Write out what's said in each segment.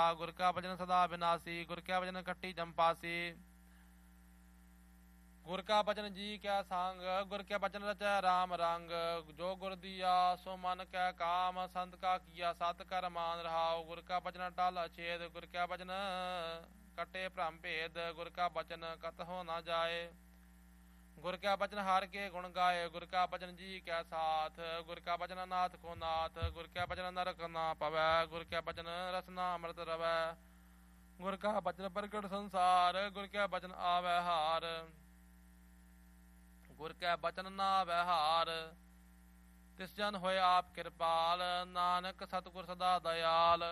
ਗੁਰ ਕਾ ਭਜਨ ਸਦਾ ਬਿਨਾਸੀ। ਗੁਰ ਕਾ ਭਜਨ ਖੱਟੀ ਜੰਪਾਸੀ। ਗੁਰ ਕਾ ਬਚਨ ਜੀ ਕੈ ਸੰਗ। ਗੁਰ ਕੈ ਬਚਨ ਰਚੈ ਰਾਮ ਰੰਗ। ਜੋ ਗੁਰ ਦੀਆ ਸੋ ਮਨ ਕੈ ਕਾਮ। ਸੰਤ ਕਾ ਕੀਆ ਸਤ ਕਰ ਮਾਨ ਰਹਾਉ। ਗੁਰ ਕਾ ਬਚਨ ਟਲ ਅਛੇਦ। ਗੁਰ ਕਾ ਬਚਨ ਕਟੇ ਭ੍ਰਮ ਭੇਦ। ਗੁਰ ਕਾ ਬਚਨ ਕਤਹੁ ਨ ਜਾਏ। ਗੁਰ ਕਾ ਬਚਨ ਹਰਿ ਕੇ ਗੁਣ ਗਾਏ। ਗੁਰ ਕਾ ਬਚਨ ਜੀ ਕੈ ਸਾਥ। ਗੁਰ ਕਾ ਬਚਨ ਨਾਥ ਕੋ ਨਾਥ। ਗੁਰ ਕਾ ਬਚਨ ਨਰਕ ਨਾ ਪਵੈ। ਗੁਰ ਕਾ ਬਚਨ ਰਸਨਾ ਅੰਮ੍ਰਿਤ ਰਵੈ। ਗੁਰ ਕਾ ਬਚਨ ਪ੍ਰਗਟ ਸੰਸਾਰ। ਗੁਰ ਕਾ ਬਚਨ ਆਵੈ ਹਾਰ। ਗੁਰ ਕੈ ਬਚਨ ਨਾ ਆਵੈ ਹਾਰ। ਤਿਸ ਜਨ ਹੋਏ ਆਪ ਕਿਰਪਾਲ। ਨਾਨਕ ਸਤਿਗੁਰ ਸਦਾ ਦਇਆਲ।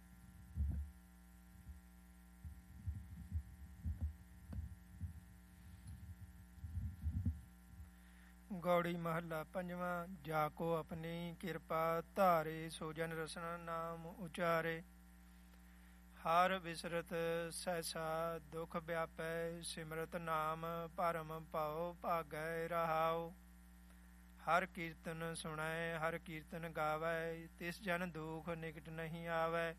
ਗੌੜੀ ਮਹੱਲਾ ਪੰਜਵਾਂ। ਜਾ ਕੋ ਆਪਣੀ ਕਿਰਪਾ ਧਾਰੇ। ਸੋ ਜਨ ਰਸਨਾ ਨਾਮ ਉਚਾਰੇ। ਹਰ ਬਿਸਰਤ ਸਹਿਸਾ ਦੁਖ ਵਿਆਪੈ। ਸਿਮਰਤ ਨਾਮ ਭਰਮ ਭਉ ਭਾਗੈ ਰਹਾਉ। ਹਰ ਕੀਰਤਨ ਸੁਣੈ ਹਰ ਕੀਰਤਨ ਗਾਵੈ। ਤਿਸ ਜਨ ਦੁਖ ਨਿਕਟ ਨਹੀਂ ਆਵੈ।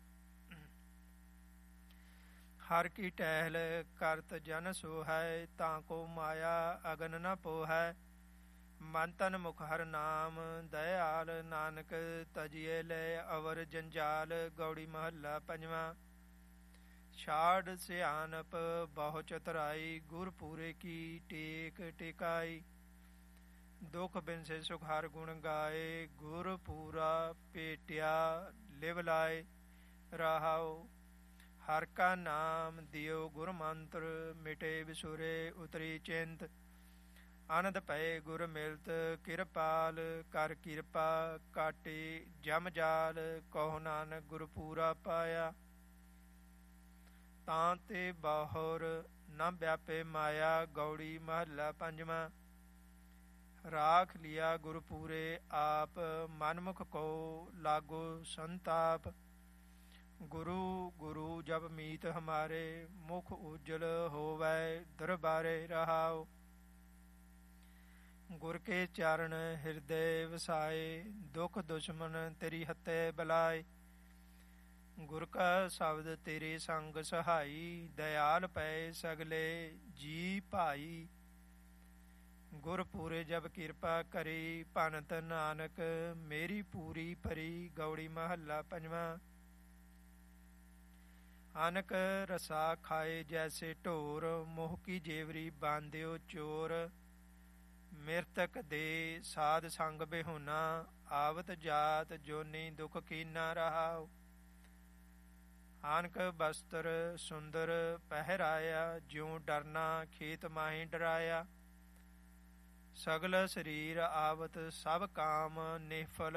ਹਰ ਕੀ ਟਹਿਲ ਕਰਤ ਜਨ ਸੋਹੈ। ਤਾਂ ਕੋ ਮਾਇਆ ਅਗਨ ਨ ਪੋਹੈ। ਮਨ ਤਨ ਮੁਖ ਹਰ ਨਾਮ ਦਇਆਲ। ਨਾਨਕ ਤਜੀਏ ਲੈ ਅਵਰ ਜੰਜਾਲ। ਗੌੜੀ ਮਹੱਲਾ ਪੰਜਵਾਂ। ਛਾੜ ਸਿਆਣਪ ਬਹੁ ਚਤੁਰਾਈ। ਗੁਰ ਪੂਰੇ ਕੀ ਟੇਕ ਟਿਕਾਈ। ਦੁਖ ਬਿਨਸੇ ਸੁਖ ਹਰ ਗੁਣ ਗਾਏ। ਗੁਰ ਪੂਰਾ ਭੇਟਿਆ ਲਿਵ ਲਾਏ ਰਹਾਉ। ਹਰ ਕਾ ਨਾਮ ਦਿਓ ਗੁਰ ਮੰਤਰ। ਮਿਟੇ ਵਿਸੁਰੇ ਉਤਰੀ ਚਿੰਤ। ਆਨੰਦ ਪਏ ਗੁਰ ਮਿਲਤ ਕਿਰਪਾਲ। ਕਰ ਕਿਰਪਾ ਕਾਟੇ ਜਮ ਜਾਲ। ਕਹੋ ਨਾਨਕ ਗੁਰ ਪੂਰਾ ਪਾਇਆ। ਤਾਂ ਤੇ ਬਾਹੁਰ ਨ ਵਿਆਪੇ ਮਾਇਆ। ਗੌੜੀ ਮਹੱਲਾ ਪੰਜਵਾਂ। ਰਾਖ ਲਿਆ ਗੁਰ ਪੂਰੇ ਆਪ। ਮਨਮੁਖ ਕੋ ਲਾਗੋ ਸੰਤਾਪ। ਗੁਰੂ ਗੁਰੂ ਜਪ ਮੀਤ ਹਮਾਰੇ। ਮੁਖ ਉਜਲ ਹੋਵੈ ਦਰਬਾਰੇ ਰਹਾਉ। ਗੁਰ ਕੇ ਚਰਨ ਹਿਰਦੈ ਵਸਾਏ। ਦੁਖ ਦੁਸ਼ਮਨ ਤੇਰੀ ਹੱਥੈ ਬਲਾਏ। ਗੁਰ ਕਾ ਸ਼ਬਦ ਤੇਰੇ ਸੰਗ ਸਹਾਈ। ਦਇਆਲ ਪਏ ਸਗਲੇ ਜੀ ਭਾਈ। ਗੁਰ ਪੂਰੇ ਜਬ ਕਿਰਪਾ ਕਰੀ। ਭਨਤ ਨਾਨਕ ਮੇਰੀ ਪੂਰੀ ਭਰੀ। ਗੌੜੀ ਮਹੱਲਾ ਪੰਜਵਾਂ। ਅਨਕ ਰਸਾ ਖਾਏ ਜੈਸੇ ਢੋਰ। ਮੋਹ ਕੀ ਜੇਵਰੀ ਬਾਂਧਿਓ ਚੋਰ। ਮਿਰਤਕ ਦੇ ਸਾਧ ਸੰਗ ਬਿਹੁਨਾ। ਆਵਤ ਜਾਤ ਜੋਨੀ ਦੁਖ ਕੀਨਾ ਰਹਾਉ। ਆਨਕ ਬਸਤਰ ਸੁੰਦਰ ਪਹਿਰਾਇਆ। ਜਿਉ ਡਰਨਾ ਖੇਤ ਮਾਹੀ ਡਰਾਇਆ। ਸਗਲ ਸਰੀਰ ਆਵਤ ਸਭ ਕਾਮ। ਨਿਹਫਲ